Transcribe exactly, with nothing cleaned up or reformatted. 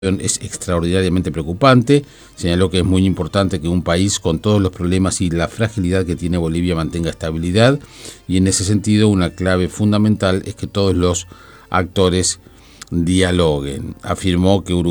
es extraordinariamente preocupante. Señaló que es muy importante que un país con todos los problemas y la fragilidad que tiene Bolivia mantenga estabilidad, y en ese sentido una clave fundamental es que todos los actores dialoguen. Afirmó que Uruguay